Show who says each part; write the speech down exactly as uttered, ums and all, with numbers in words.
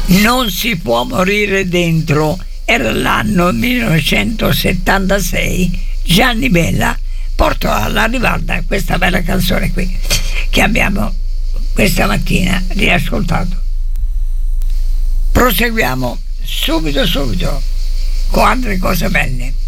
Speaker 1: Non si può morire dentro, era l'anno millenovecentosettantasei. Gianni Bella portò alla ribalta questa bella canzone qui che abbiamo questa mattina riascoltato. Proseguiamo subito subito con altre cose belle.